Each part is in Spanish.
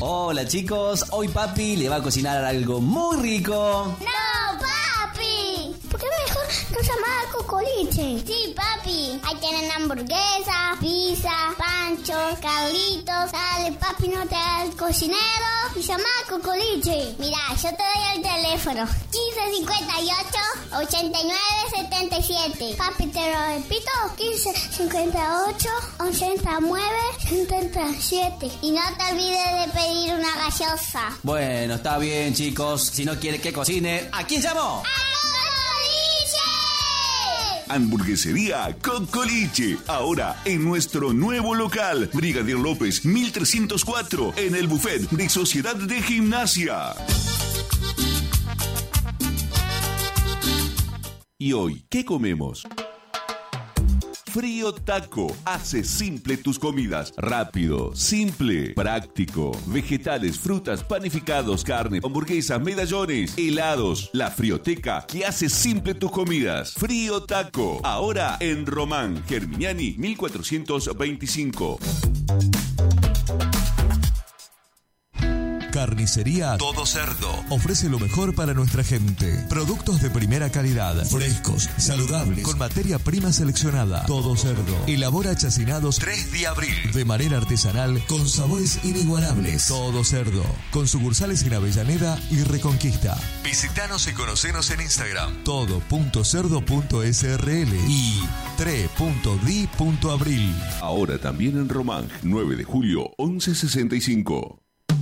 Hola chicos, hoy papi le va a cocinar algo muy rico. ¡No, papi! ¿Por qué mejor no llamaba Cocoliche? Sí, papi. Ahí tienen hamburguesa, pizza, pancho, Carlitos. Dale, papi, no te hagas el cocinero y llama a Cocoliche. Mira, yo te doy el teléfono. 1558-8977. Papi, te lo repito. 1558-8977. Y no te olvides de pedir una gaseosa. Bueno, está bien chicos, si no quiere que cocine, ¿a quién llamo? Hamburguesería Cocoliche, ahora en nuestro nuevo local, Brigadier López 1304, en el buffet de Sociedad de Gimnasia. Y hoy, ¿qué comemos? Frío Taco. Hace simple tus comidas. Rápido, simple, práctico. Vegetales, frutas, panificados, carne, hamburguesas, medallones, helados. La frioteca que hace simple tus comidas. Frío Taco. Ahora en Román, Germiniani 1425. Carnicería Todo Cerdo ofrece lo mejor para nuestra gente. Productos de primera calidad, frescos, saludables, con materia prima seleccionada. Todo Cerdo elabora chacinados 3 de abril de manera artesanal con sabores inigualables. Todo Cerdo, con sucursales en Avellaneda y Reconquista. Visítanos y conocenos en Instagram todo.cerdo.srl y 3.di.abril. Ahora también en Román, 9 de julio 1165.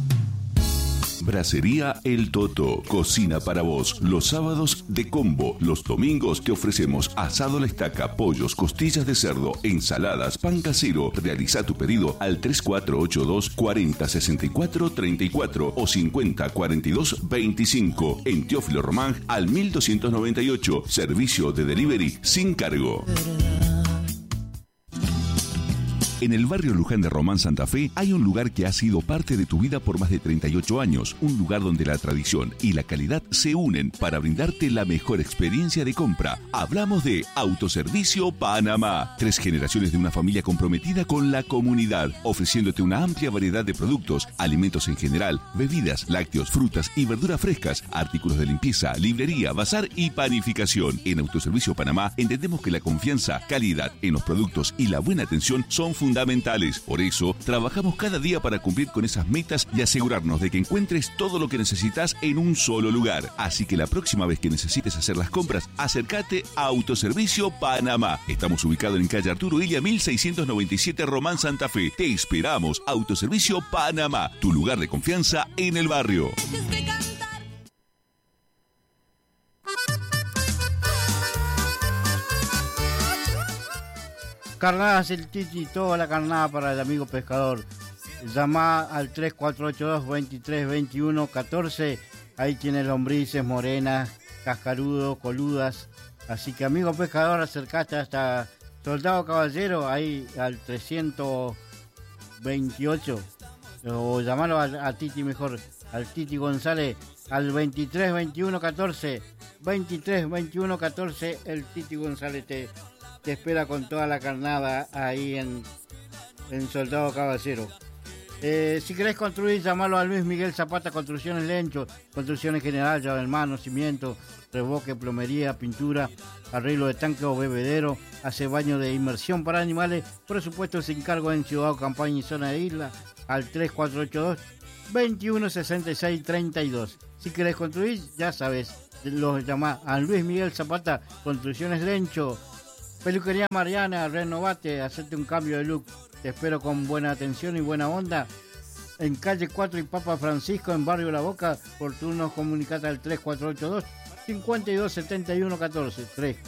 Brasería El Toto, cocina para vos. Los sábados de combo, los domingos te ofrecemos asado a la estaca, pollos, costillas de cerdo, ensaladas, pan casero. Realiza tu pedido al 3482 40 64 34 o 50 42 25. En Teófilo Román al 1298. Servicio de delivery sin cargo. En el barrio Luján de Román, Santa Fe, hay un lugar que ha sido parte de tu vida por más de 38 años. Un lugar donde la tradición y la calidad se unen para brindarte la mejor experiencia de compra. Hablamos de Autoservicio Panamá. 3 generaciones de una familia comprometida con la comunidad, ofreciéndote una amplia variedad de productos, alimentos en general, bebidas, lácteos, frutas y verduras frescas, artículos de limpieza, librería, bazar y panificación. En Autoservicio Panamá entendemos que la confianza, calidad en los productos y la buena atención son fundamentales. Por eso, trabajamos cada día para cumplir con esas metas y asegurarnos de que encuentres todo lo que necesitas en un solo lugar. Así que la próxima vez que necesites hacer las compras, acércate a Autoservicio Panamá. Estamos ubicados en calle Arturo Illa 1697, Román, Santa Fe. Te esperamos. Autoservicio Panamá, tu lugar de confianza en el barrio. Carnadas El Titi, toda la carnada para el amigo pescador. Llama al 3482-2321-14. Ahí tiene lombrices, morenas, cascarudo, coludas. Así que amigo pescador, acercate hasta Soldado Caballero, ahí al 328. O llamalo a Titi mejor, al Titi González, al 2321-14. 2321-14, el Titi González te espera con toda la carnada ahí en Soldado Caballero. Si querés construir, llamalo a Luis Miguel Zapata Construcciones Lencho, construcciones general, llave en mano, cimiento, revoque, plomería, pintura, arreglo de tanque o bebedero, hace baño de inmersión para animales, presupuesto sin cargo en Ciudad, Campaña y zona de isla, al 3482-216632. Si querés construir, ya sabes, los llamás a Luis Miguel Zapata Construcciones Lencho. Peluquería Mariana, renovate, hacete un cambio de look. Te espero con buena atención y buena onda. En calle 4 y Papa Francisco, en barrio La Boca. Por turnos, comunicate al 3482-527114.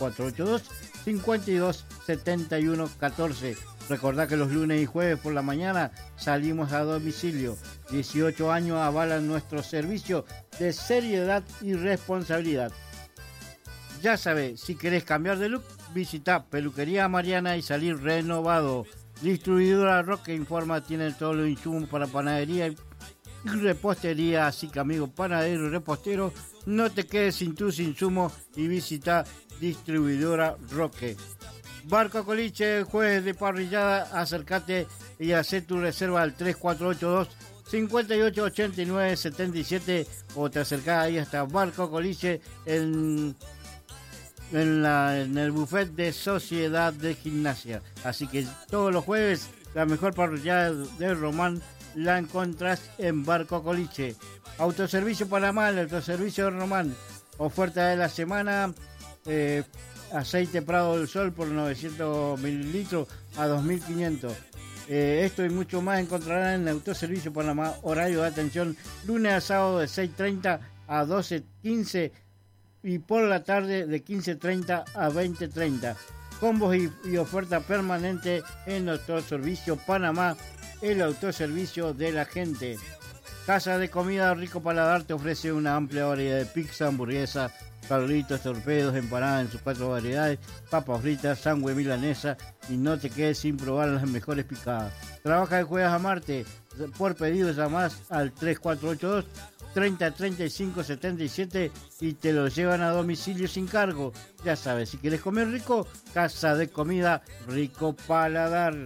3482-527114. Recordá que los lunes y jueves por la mañana salimos a domicilio. 18 años avalan nuestro servicio de seriedad y responsabilidad. Ya sabes, si querés cambiar de look, visita Peluquería Mariana y salir renovado. Distribuidora Roque informa, tiene todos los insumos para panadería y repostería, así que amigo panadero y repostero, no te quedes sin tus insumos y visita Distribuidora Roque. Barco Coliche, jueves de parrillada, acércate y haz tu reserva al 5889-77 o te acercás ahí hasta Barco Coliche en el buffet de Sociedad de Gimnasia. Así que todos los jueves la mejor parrillada de Román la encontrás en Barco Coliche. Autoservicio Panamá, el autoservicio de Román. Oferta de la semana, aceite Prado del Sol por 900 mililitros a 2.500. Esto y mucho más encontrarán en Autoservicio Panamá. Horario de atención lunes a sábado de 6:30 a 12:15 y por la tarde de 15:30 a 20:30. Combos y oferta permanente en Autoservicio Panamá, el autoservicio de la gente. Casa de Comida Rico Paladar te ofrece una amplia variedad de pizza, hamburguesa, carlitos, torpedos, empanadas en sus 4 variedades, papas fritas, sándwich milanesa y no te quedes sin probar las mejores picadas. Trabaja de jueves a martes. Por pedido llamás al 3482 3035 77 y te lo llevan a domicilio sin cargo. Ya sabes, si quieres comer rico, Casa de Comida Rico Paladar.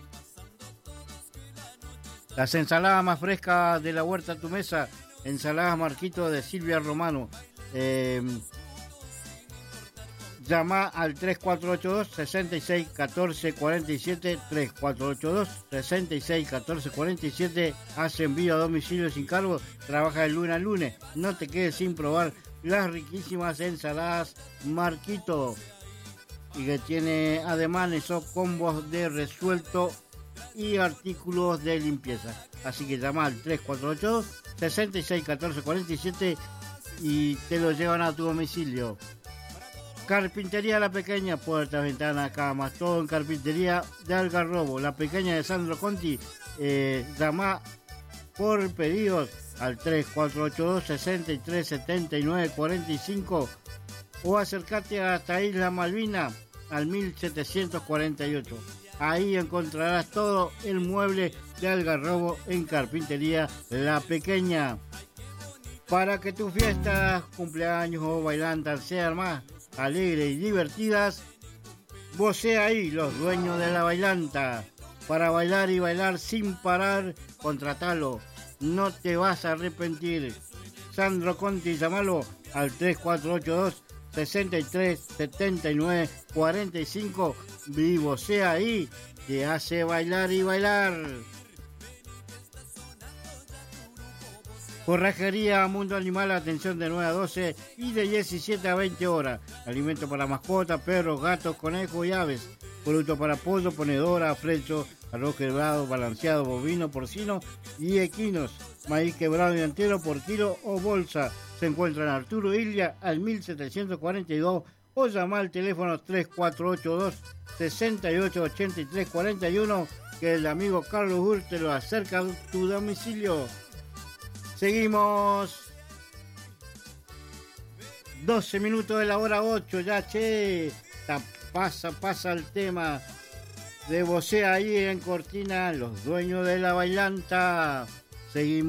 Las ensaladas más frescas de la huerta a tu mesa. Ensaladas Marquito de Silvia Romano. Llama al 3482-661447, 3482-661447, hace envío a domicilio sin cargo, trabaja de lunes a lunes. No te quedes sin probar las riquísimas ensaladas Marquito, y que tiene además esos combos de resuelto y artículos de limpieza. Así que llama al 3482-661447 y te lo llevan a tu domicilio. Carpintería La Pequeña, puertas, ventanas, camas, todo en carpintería de Algarrobo. La Pequeña de Sandro Conti. Llama por pedidos al 3482-6379-45 o acércate hasta Isla Malvina al 1748. Ahí encontrarás todo el mueble de Algarrobo en Carpintería La Pequeña. Para que tus fiestas, cumpleaños o bailantas sean más alegres y divertidas, Vocea ahí, los dueños de la bailanta. Para bailar y bailar sin parar, contratalo. No te vas a arrepentir. Sandro Conti, llámalo al 3482 63 79 45. Y Vocea ahí, te hace bailar y bailar. Forrajería Mundo Animal, atención de 9 a 12 y de 17 a 20 horas. Alimento para mascotas, perros, gatos, conejos y aves. Productos para pollo, ponedora, frecho, arroz quebrado, balanceado, bovino, porcino y equinos. Maíz quebrado y entero por kilo o bolsa. Se encuentra en Arturo Ilia al 1742 o llama al teléfono 3482 6883 41 que el amigo Carlos Hur te lo acerca a tu domicilio. Seguimos. 12 minutos de la hora 8 ya, che. Pasa el tema de Vocea ahí en Cortina, los dueños de la bailanta. Seguimos.